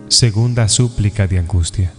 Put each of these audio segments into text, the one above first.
Segunda súplica de angustia.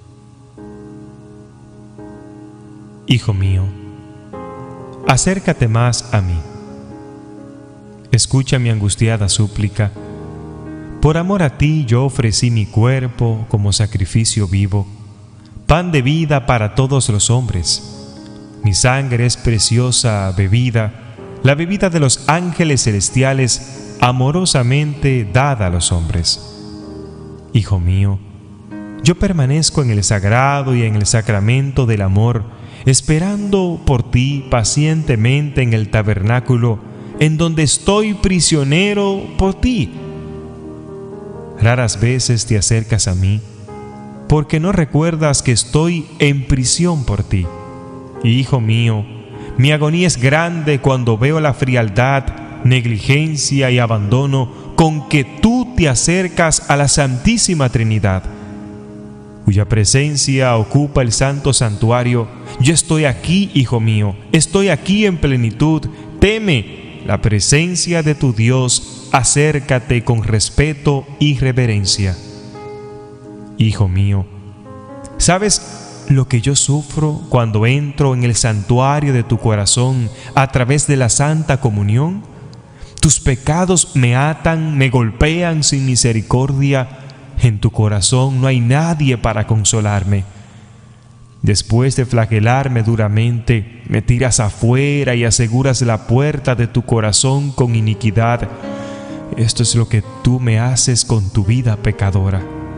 Hijo mío, acércate más a mí. Escucha mi angustiada súplica. Por amor a ti yo ofrecí mi cuerpo como sacrificio vivo, pan de vida para todos los hombres. Mi sangre es preciosa bebida, la bebida de los ángeles celestiales, amorosamente dada a los hombres. Hijo mío, yo permanezco en el sagrado y en el sacramento del amor, esperando por ti pacientemente en el tabernáculo, en donde estoy prisionero por ti. Raras veces te acercas a mí, porque no recuerdas que estoy en prisión por ti. Hijo mío, mi agonía es grande cuando veo la frialdad, negligencia y abandono con que tú te acercas a la Santísima Trinidad, cuya presencia ocupa el santo santuario. Yo estoy aquí, hijo mío, estoy aquí en plenitud. Teme la presencia de tu Dios, acércate con respeto y reverencia. Hijo mío, ¿sabes lo que yo sufro cuando entro en el santuario de tu corazón a través de la Santa Comunión? Tus pecados me atan, me golpean sin misericordia. En tu corazón no hay nadie para consolarme. Después de flagelarme duramente, me tiras afuera y aseguras la puerta de tu corazón con iniquidad. Esto es lo que tú me haces con tu vida pecadora.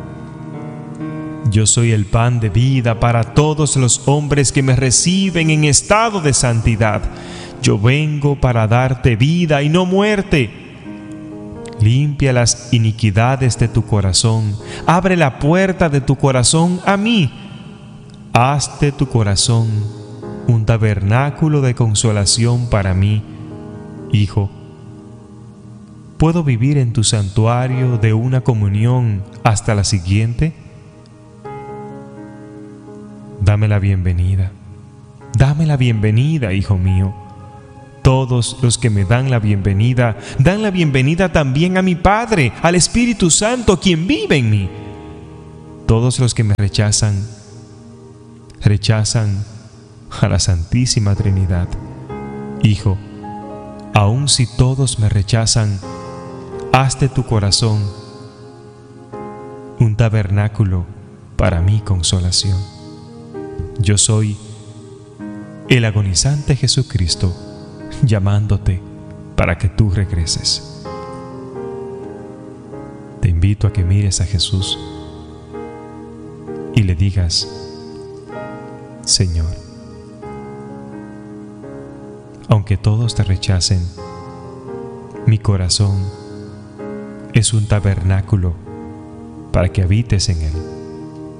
Yo soy el pan de vida para todos los hombres que me reciben en estado de santidad. Yo vengo para darte vida y no muerte. Limpia las iniquidades de tu corazón. Abre la puerta de tu corazón a mí. Haz de tu corazón un tabernáculo de consolación para mí. Hijo, ¿puedo vivir en tu santuario de una comunión hasta la siguiente? Dame la bienvenida. Dame la bienvenida, hijo mío. Todos los que me dan la bienvenida también a mi Padre, al Espíritu Santo, quien vive en mí. Todos los que me rechazan a la Santísima Trinidad. Hijo, aun si todos me rechazan, haz de tu corazón un tabernáculo para mi consolación. Yo soy el agonizante Jesucristo, llamándote para que tú regreses. Te invito a que mires a Jesús y le digas: Señor, aunque todos te rechacen, mi corazón es un tabernáculo para que habites en él.